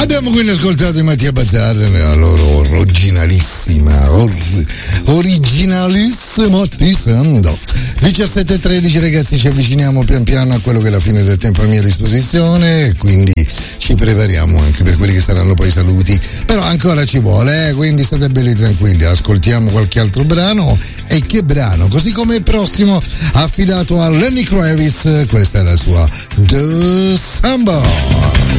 Abbiamo quindi ascoltato i Mattia Bazar nella loro originalissima 17:13 ragazzi, ci avviciniamo pian piano a quello che è la fine del tempo a mia disposizione, quindi ci prepariamo anche per quelli che saranno poi i saluti, però ancora ci vuole, quindi state belli tranquilli, ascoltiamo qualche altro brano. E che brano, così come il prossimo affidato a Lenny Kravitz, questa è la sua The Samba.